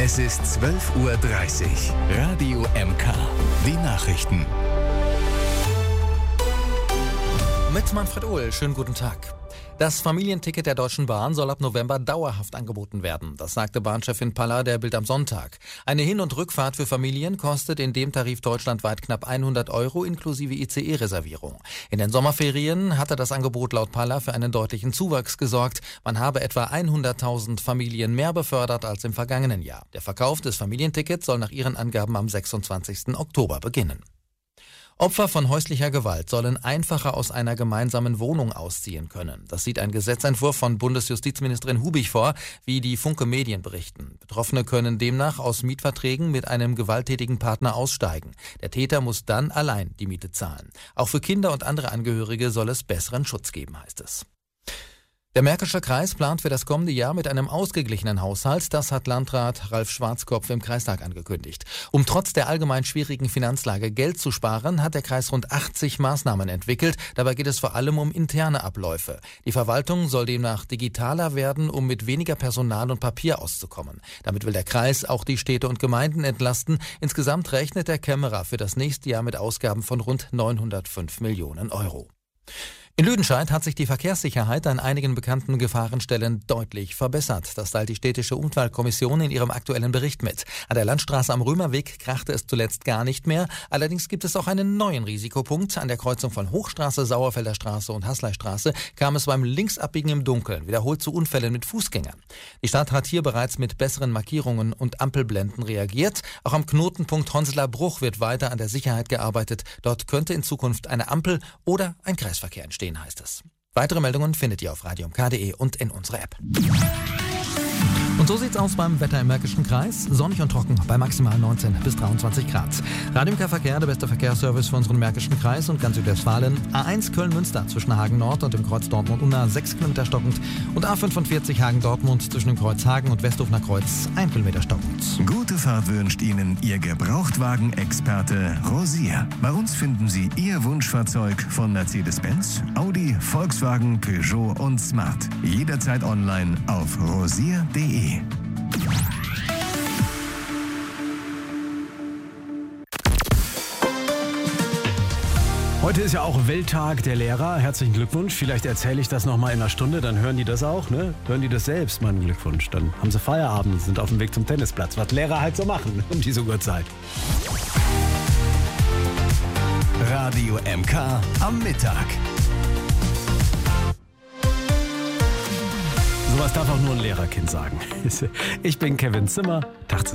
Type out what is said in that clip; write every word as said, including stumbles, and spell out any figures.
Es ist zwölf Uhr dreißig. Radio M K. Die Nachrichten. Mit Manfred Ohl. Schönen guten Tag. Das Familienticket der Deutschen Bahn soll ab November dauerhaft angeboten werden. Das sagte Bahnchefin Paller der Bild am Sonntag. Eine Hin- und Rückfahrt für Familien kostet in dem Tarif deutschlandweit knapp hundert Euro inklusive I C E-Reservierung. In den Sommerferien hatte das Angebot laut Paller für einen deutlichen Zuwachs gesorgt. Man habe etwa hunderttausend Familien mehr befördert als im vergangenen Jahr. Der Verkauf des Familientickets soll nach ihren Angaben am sechsundzwanzigsten Oktober beginnen. Opfer von häuslicher Gewalt sollen einfacher aus einer gemeinsamen Wohnung ausziehen können. Das sieht ein Gesetzentwurf von Bundesjustizministerin Hubig vor, wie die Funke Medien berichten. Betroffene können demnach aus Mietverträgen mit einem gewalttätigen Partner aussteigen. Der Täter muss dann allein die Miete zahlen. Auch für Kinder und andere Angehörige soll es besseren Schutz geben, heißt es. Der Märkische Kreis plant für das kommende Jahr mit einem ausgeglichenen Haushalt. Das hat Landrat Ralf Schwarzkopf im Kreistag angekündigt. Um trotz der allgemein schwierigen Finanzlage Geld zu sparen, hat der Kreis rund achtzig Maßnahmen entwickelt. Dabei geht es vor allem um interne Abläufe. Die Verwaltung soll demnach digitaler werden, um mit weniger Personal und Papier auszukommen. Damit will der Kreis auch die Städte und Gemeinden entlasten. Insgesamt rechnet der Kämmerer für das nächste Jahr mit Ausgaben von rund neunhundertfünf Millionen Euro. In Lüdenscheid hat sich die Verkehrssicherheit an einigen bekannten Gefahrenstellen deutlich verbessert. Das teilt die städtische Unfallkommission in ihrem aktuellen Bericht mit. An der Landstraße am Römerweg krachte es zuletzt gar nicht mehr. Allerdings gibt es auch einen neuen Risikopunkt. An der Kreuzung von Hochstraße, Sauerfelder Straße und Haßleistraße kam es beim Linksabbiegen im Dunkeln wiederholt zu Unfällen mit Fußgängern. Die Stadt hat hier bereits mit besseren Markierungen und Ampelblenden reagiert. Auch am Knotenpunkt Honseler Bruch wird weiter an der Sicherheit gearbeitet. Dort könnte in Zukunft eine Ampel oder ein Kreisverkehr entstehen, heißt es. Weitere Meldungen findet ihr auf radio m k punkt d e und in unserer App. Und so sieht's aus beim Wetter im Märkischen Kreis. Sonnig und trocken bei maximal neunzehn bis dreiundzwanzig Grad. Radio M K Verkehr, der beste Verkehrsservice für unseren Märkischen Kreis und ganz Südwestfalen. A eins Köln-Münster zwischen Hagen Nord und dem Kreuz Dortmund-Unna sechs Kilometer stockend. Und A fünfundvierzig Hagen-Dortmund zwischen dem Kreuz Hagen und Westhofener Kreuz ein Kilometer stockend. Gute Fahrt wünscht Ihnen Ihr Gebrauchtwagen-Experte Rosier. Bei uns finden Sie Ihr Wunschfahrzeug von Mercedes-Benz, Audi, Volkswagen, Peugeot und Smart. Jederzeit online auf rosier punkt d e. Heute ist ja auch Welttag der Lehrer. Herzlichen Glückwunsch. Vielleicht erzähle ich das nochmal in einer Stunde, dann hören die das auch, ne? Hören die das selbst, meinen Glückwunsch. Dann haben sie Feierabend, sind auf dem Weg zum Tennisplatz. Was Lehrer halt so machen um diese Uhrzeit. Radio M K am Mittag. Sowas darf auch nur ein Lehrerkind sagen. Ich bin Kevin Zimmer. Tag zusammen.